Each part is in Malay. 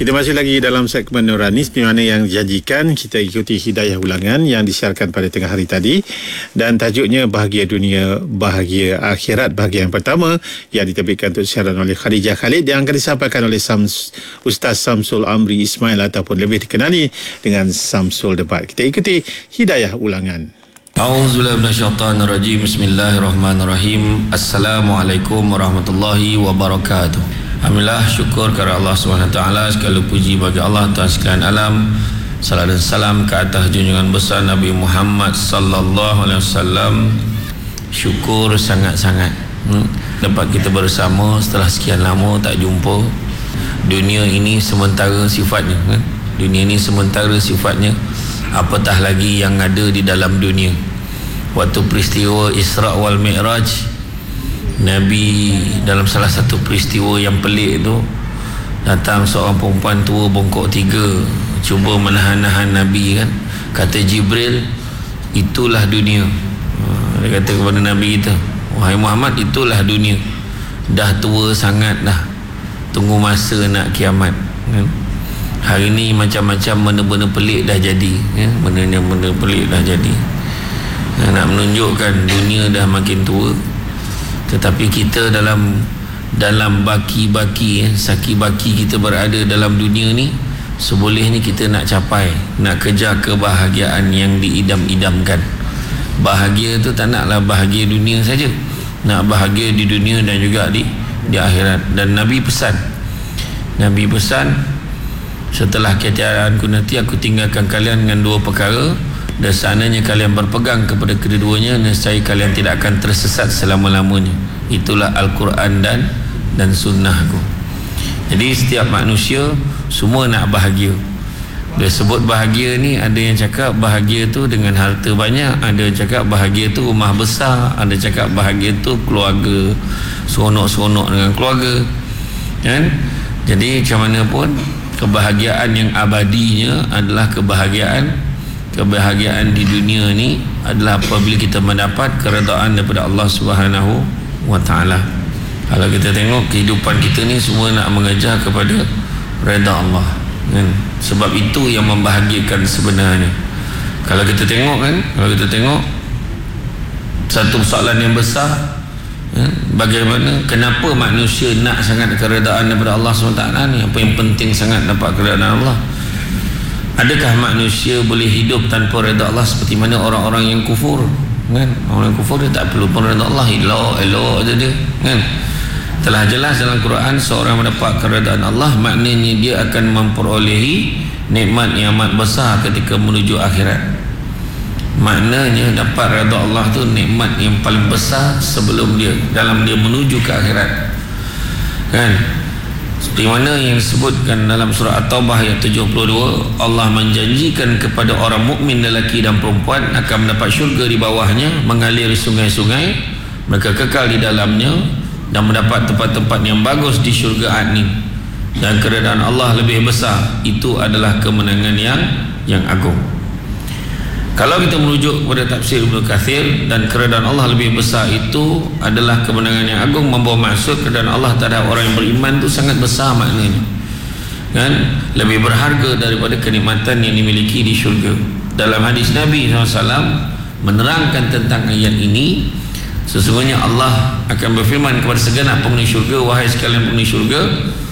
Kita masih lagi dalam segmen Nuranis, di mana yang dijanjikan kita ikuti hidayah ulangan yang disiarkan pada tengah hari tadi, dan tajuknya Bahagia Dunia, Bahagia Akhirat, bahagian pertama yang diterbitkan untuk siaran oleh Khadijah Khalid, yang akan disampaikan oleh Ustaz Samsul Amri Ismail ataupun lebih dikenali dengan Samsul Debat. Kita ikuti hidayah ulangan. A'udzubillahi minasyaitonirrajim. Bismillahirrahmanirrahim. Assalamualaikum warahmatullahi wabarakatuh. Alhamdulillah, syukur kepada Allah SWT. Segala puji bagi Allah Tuhan sekalian alam. Salam dan salam ke atas junjungan besar Nabi Muhammad sallallahu alaihi wasallam. Syukur sangat-sangat dapat kita bersama setelah sekian lama tak jumpa. Dunia ini sementara sifatnya, dunia ini sementara sifatnya, apatah lagi yang ada di dalam dunia. Waktu peristiwa Isra' wal Mi'raj, Nabi dalam salah satu peristiwa yang pelik tu, datang seorang perempuan tua bongkok tiga, cuba menahan-nahan Nabi kan. Kata Jibril, itulah dunia. Dia kata kepada Nabi kita, wahai Muhammad, itulah dunia. Dah tua sangat dah, tunggu masa nak kiamat kan. Hari ni macam-macam benda-benda pelik dah jadi ya? Benda-benda pelik dah jadi, nak menunjukkan dunia dah makin tua. Tetapi kita dalam baki-baki, saki baki kita berada dalam dunia ni, sebolehnya kita nak capai, nak kejar kebahagiaan yang diidam-idamkan. Bahagia tu tak naklah bahagia dunia saja, nak bahagia di dunia dan juga di akhirat. Dan Nabi pesan, setelah ketiadaanku nanti, aku tinggalkan kalian dengan dua perkara, dan seandainya kalian berpegang kepada kedua-duanya, nescaya kalian tidak akan tersesat selama-lamanya. Itulah Al-Quran dan sunnahku. Jadi setiap manusia semua nak bahagia. Dia sebut bahagia ni, ada yang cakap bahagia tu dengan harta banyak, ada yang cakap bahagia tu rumah besar, ada cakap bahagia tu keluarga, seronok-seronok dengan keluarga kan. Jadi macam mana pun, kebahagiaan yang abadinya adalah kebahagiaan di dunia ni adalah apabila kita mendapat keredaan daripada Allah Subhanahu wa ta'ala. Kalau kita tengok kehidupan kita ni semua nak mengejar kepada redha Allah kan? Sebab itu yang membahagiakan sebenarnya. Kalau kita tengok satu soalan yang besar, bagaimana, kenapa manusia nak sangat keredaan daripada Allah SWT ni? Apa yang penting sangat dapat keredaan Allah? Adakah manusia boleh hidup tanpa redha Allah seperti mana orang-orang yang kufur kan? Orang yang kufur dia tak perlu pun redha Allah, elok aja dia kan. Telah jelas dalam Quran, seorang mendapat keredaan Allah maknanya dia akan memperolehi nikmat yang amat besar ketika menuju akhirat. Maknanya dapat redha Allah tu nikmat yang paling besar sebelum dia menuju ke akhirat kan. Seperti mana yang disebutkan dalam surah At-Taubah ayat 72, Allah menjanjikan kepada orang mukmin lelaki dan perempuan akan mendapat syurga di bawahnya, mengalir sungai-sungai, mereka kekal di dalamnya dan mendapat tempat-tempat yang bagus di syurga adnin. Dan keredaan Allah lebih besar, itu adalah kemenangan yang agung. Kalau kita merujuk kepada tafsir Ibnu Katsir, dan keredaan Allah lebih besar itu adalah kemenangan yang agung, membawa maksud keredaan Allah terhadap orang yang beriman itu sangat besar maknanya kan, lebih berharga daripada kenikmatan yang dimiliki di syurga. Dalam hadis Nabi SAW menerangkan tentang ayat ini, sesungguhnya Allah akan berfirman kepada segenap penghuni syurga, wahai sekalian penghuni syurga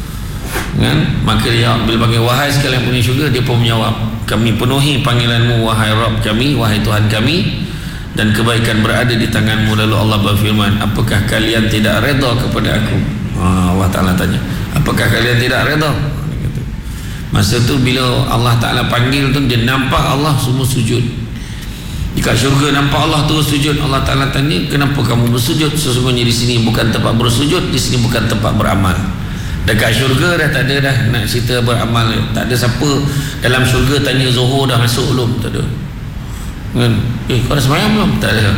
kan? Maka dia bila panggil wahai sekalian penghuni syurga, dia pun menjawab, kami penuhi panggilanmu wahai Rabb kami, wahai Tuhan kami, dan kebaikan berada di tanganmu. Lalu Allah berfirman, apakah kalian tidak redha kepada aku? Allah Ta'ala tanya, apakah kalian tidak redha? Masa tu bila Allah Ta'ala panggil tu, dia nampak Allah semua sujud di kat syurga, nampak Allah terus sujud. Allah Ta'ala tanya, kenapa kamu bersujud? Sesungguhnya di sini bukan tempat bersujud, di sini bukan tempat beramal. Dekat syurga dah tak ada dah nak cerita beramal. Tak ada siapa dalam syurga tanya Zuhur dah masuk belum, tak ada kan. Kau dah sembahyang belum? Tak ada.